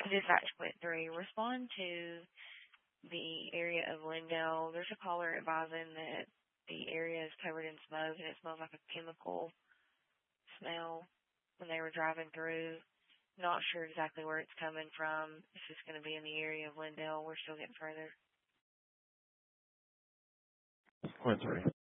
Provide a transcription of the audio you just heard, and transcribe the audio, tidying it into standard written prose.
Dispatch Point 3, respond to the area of Lindale. There's a caller advising that the area is covered in smoke and it smells like a chemical smell when they were driving through. Not sure exactly where it's coming from. It's just going to be in the area of Lindale. We're still getting further. Point 3.